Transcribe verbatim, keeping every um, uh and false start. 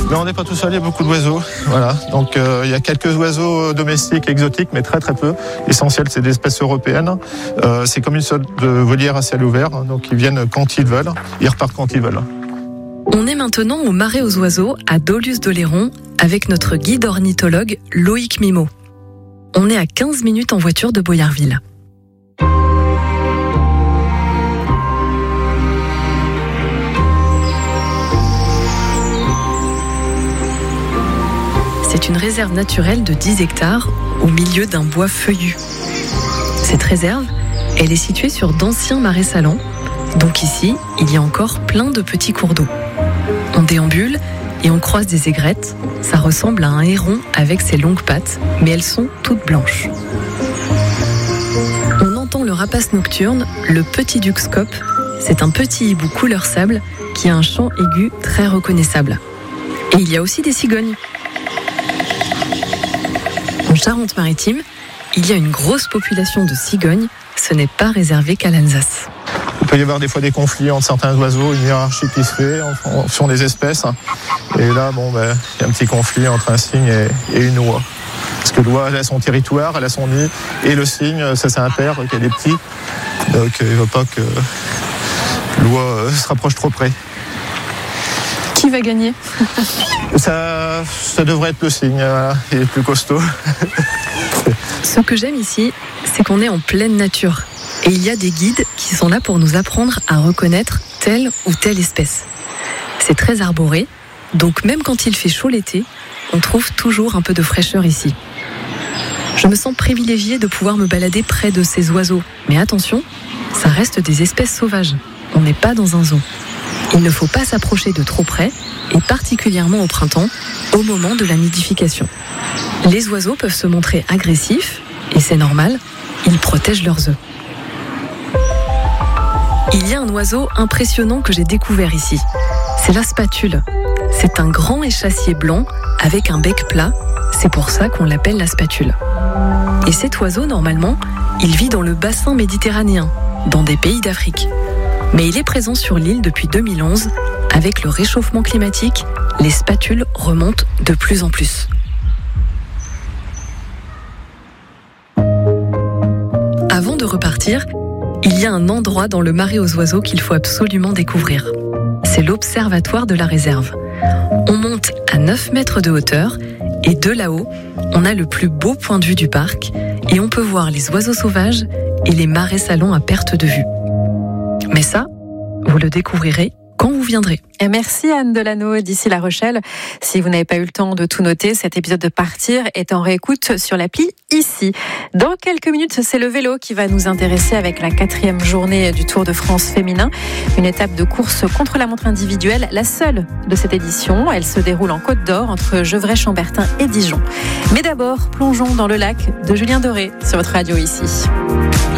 Mais on n'est pas tout seul, il y a beaucoup d'oiseaux. Voilà. Donc euh, il y a quelques oiseaux domestiques, exotiques, mais très très peu. L'essentiel, c'est des espèces européennes. Euh, c'est comme une sorte de volière à ciel ouvert. Donc ils viennent quand ils veulent, ils repartent quand ils veulent. On est maintenant au Marais aux oiseaux, à Dolusse-d'Oléron, avec notre guide ornithologue Loïc Mimot. On est à quinze minutes en voiture de Boyarville. C'est une réserve naturelle de dix hectares au milieu d'un bois feuillu. Cette réserve, elle est située sur d'anciens marais salants. Donc ici, il y a encore plein de petits cours d'eau. On déambule et on croise des aigrettes. Ça ressemble à un héron avec ses longues pattes, mais elles sont toutes blanches. On entend le rapace nocturne, le petit duxcope. C'est un petit hibou couleur sable qui a un chant aigu très reconnaissable. Et il y a aussi des cigognes. En Charente-Maritime, il y a une grosse population de cigognes. Ce n'est pas réservé qu'à l'Alsace. Il peut y avoir des fois des conflits entre certains oiseaux, une hiérarchie qui se fait en fonction des espèces. Et là, bon, ben, il y a un petit conflit entre un cygne et, et une oie. Parce que l'oie, elle a son territoire, elle a son nid, et le cygne, ça c'est un père qui a des petits. Donc il ne faut pas que l'oie se rapproche trop près. Qui va gagner? ça, ça devrait être le cygne, voilà. Il est plus costaud. Ce que j'aime ici, c'est qu'on est en pleine nature. Et il y a des guides qui sont là pour nous apprendre à reconnaître telle ou telle espèce. C'est très arboré, donc même quand il fait chaud l'été, on trouve toujours un peu de fraîcheur ici. Je me sens privilégiée de pouvoir me balader près de ces oiseaux. Mais attention, ça reste des espèces sauvages. On n'est pas dans un zoo. Il ne faut pas s'approcher de trop près, et particulièrement au printemps, au moment de la nidification. Les oiseaux peuvent se montrer agressifs, et c'est normal, ils protègent leurs œufs. Il y a un oiseau impressionnant que j'ai découvert ici. C'est la spatule. C'est un grand échassier blanc avec un bec plat. C'est pour ça qu'on l'appelle la spatule. Et cet oiseau, normalement, il vit dans le bassin méditerranéen, dans des pays d'Afrique. Mais il est présent sur l'île depuis deux mille onze. Avec le réchauffement climatique, les spatules remontent de plus en plus. Avant de repartir, il y a un endroit dans le Marais aux oiseaux qu'il faut absolument découvrir. C'est l'observatoire de la réserve. On monte à neuf mètres de hauteur et de là-haut, on a le plus beau point de vue du parc et on peut voir les oiseaux sauvages et les marais salants à perte de vue. Mais ça, vous le découvrirez quand vous viendrez. Et merci Anne Delano d'ici La Rochelle. Si vous n'avez pas eu le temps de tout noter, cet épisode de Partir est en réécoute sur l'appli ici. Dans quelques minutes, c'est le vélo qui va nous intéresser avec la quatrième journée du Tour de France féminin. Une étape de course contre la montre individuelle, la seule de cette édition. Elle se déroule en Côte d'Or entre Gevrey-Chambertin et Dijon. Mais d'abord, plongeons dans le lac de Julien Doré sur votre radio ici.